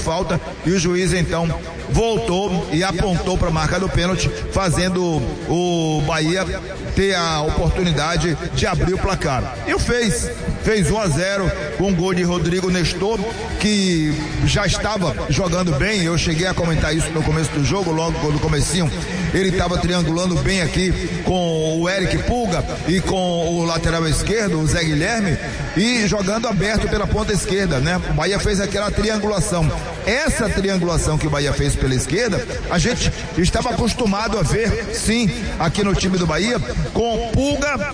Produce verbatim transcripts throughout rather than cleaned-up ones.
falta e o juiz então voltou e apontou para a marca do pênalti, fazendo o Bahia ter a oportunidade de abrir o placar. E o fez, fez um a zero com um gol de Rodrigo Nestor, que já estava jogando bem. Eu cheguei a comentar isso no começo do jogo, logo no comecinho. Ele estava triangulando bem aqui com o Eric Pulga e com o lateral esquerdo, o Zé Guilherme, e jogando aberto pela ponta esquerda, né? O Bahia fez aquela triangulação. Essa triangulação que o Bahia fez pela esquerda, a gente estava acostumado a ver, sim, aqui no time do Bahia, com Pulga,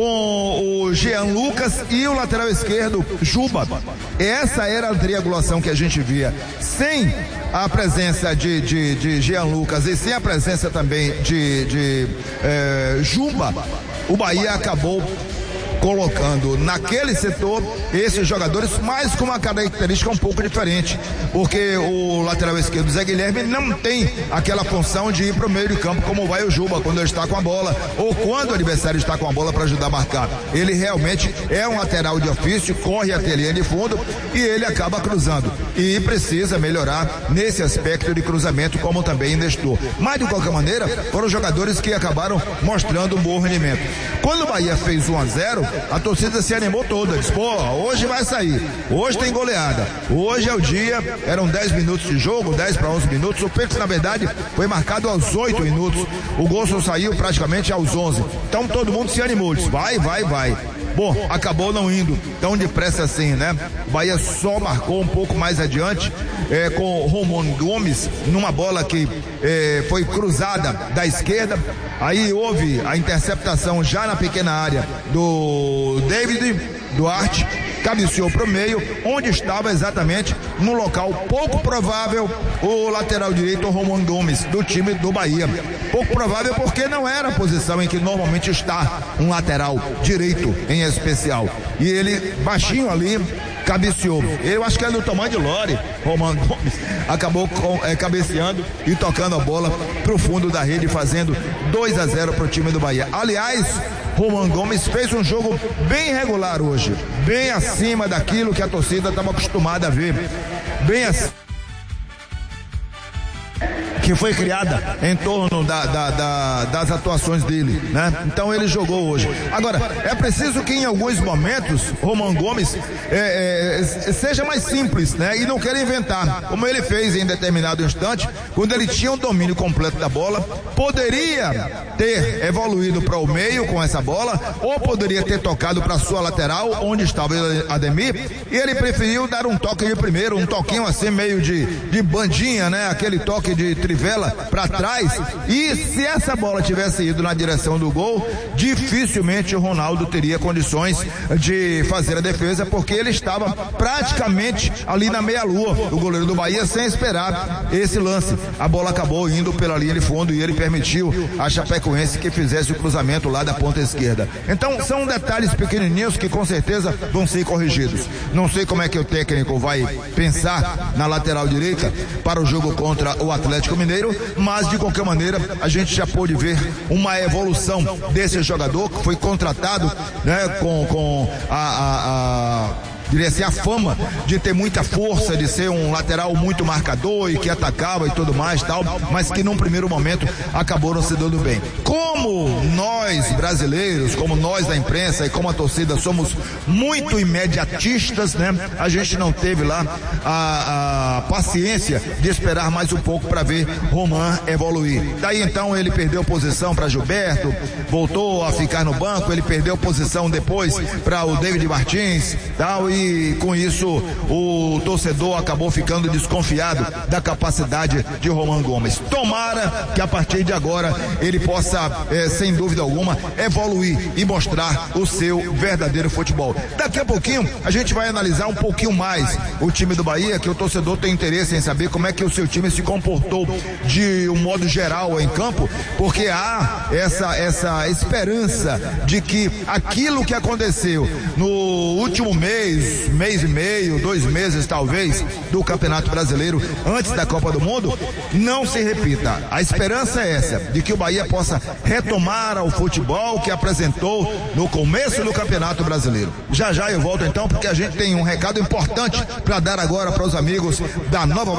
com o Jean Lucas e o lateral esquerdo, Juba. Essa era a triangulação que a gente via. Sem a presença de, de, de Jean Lucas e sem a presença também de, de eh, Juba, o Bahia acabou colocando naquele setor esses jogadores, mas com uma característica um pouco diferente, porque o lateral esquerdo Zé Guilherme não tem aquela função de ir para o meio de campo como vai o Juba quando ele está com a bola ou quando o adversário está com a bola para ajudar a marcar. Ele realmente é um lateral de ofício, corre até a linha de fundo e ele acaba cruzando e precisa melhorar nesse aspecto de cruzamento, como também Nestor. Mas de qualquer maneira, foram jogadores que acabaram mostrando um bom rendimento. Quando o Bahia fez um a zero, a torcida se animou toda, disse, pô, hoje vai sair, hoje tem goleada, hoje é o dia. Eram dez minutos de jogo, dez para onze minutos, o pênalti na verdade foi marcado aos oito minutos, o gol só saiu praticamente aos onze, então todo mundo se animou, disse, vai, vai, vai. Bom, acabou não indo tão depressa assim, né? O Bahia só marcou um pouco mais adiante, é, com o Romão Gomes, numa bola que é, foi cruzada da esquerda. Aí houve a interceptação já na pequena área do David Duarte, cabeceou para o meio, onde estava exatamente no local pouco provável o lateral direito, o Romão Gomes, do time do Bahia. Pouco provável porque não era a posição em que normalmente está um lateral direito em especial. E ele, baixinho ali, cabeceou. Eu acho que é do tamanho de Lore, Romão Gomes, acabou com, é, cabeceando e tocando a bola para o fundo da rede, fazendo dois a zero para o time do Bahia. Aliás, Romão Gomes fez um jogo bem regular hoje, bem acima daquilo que a torcida estava acostumada a ver, bem acima que foi criada em torno da, da, da, das atuações dele, né? Então ele jogou hoje. Agora, é preciso que em alguns momentos Romão Gomes é, é, seja mais simples, né? E não queira inventar, como ele fez em determinado instante, quando ele tinha o domínio completo da bola, poderia ter evoluído para o meio com essa bola, ou poderia ter tocado para sua lateral, onde estava o Ademir, e ele preferiu dar um toque de primeiro, um toquinho assim meio de, de bandinha, né? Aquele toque de trivela para trás, e se essa bola tivesse ido na direção do gol, dificilmente o Ronaldo teria condições de fazer a defesa, porque ele estava praticamente ali na meia-lua, o goleiro do Bahia, sem esperar esse lance. A bola acabou indo pela linha de fundo e ele permitiu a Chapecoense que fizesse o cruzamento lá da ponta esquerda. Então são detalhes pequenininhos que com certeza vão ser corrigidos. Não sei como é que o técnico vai pensar na lateral direita para o jogo contra o Atlético Mineiro, mas de qualquer maneira a gente já pôde ver uma evolução desse jogador que foi contratado, né, com, com a, a, a diria assim, a fama de ter muita força, de ser um lateral muito marcador e que atacava e tudo mais tal, mas que num primeiro momento acabou não se dando bem. Como nós brasileiros, como nós da imprensa e como a torcida somos muito imediatistas, né? A gente não teve lá a, a paciência de esperar mais um pouco para ver Roman evoluir. Daí então ele perdeu posição para Gilberto, voltou a ficar no banco, ele perdeu posição depois para o David Martins, tal, e E com isso o torcedor acabou ficando desconfiado da capacidade de Romão Gomes. Tomara que a partir de agora ele possa, é, sem dúvida alguma, evoluir e mostrar o seu verdadeiro futebol. Daqui a pouquinho a gente vai analisar um pouquinho mais o time do Bahia, que o torcedor tem interesse em saber como é que o seu time se comportou de um modo geral em campo, porque há essa, essa esperança de que aquilo que aconteceu no último mês, mês e meio, dois meses talvez, do Campeonato Brasileiro antes da Copa do Mundo, não se repita. A esperança é essa, de que o Bahia possa retomar ao futebol que apresentou no começo do Campeonato Brasileiro. Já já eu volto então, porque a gente tem um recado importante para dar agora para os amigos da Nova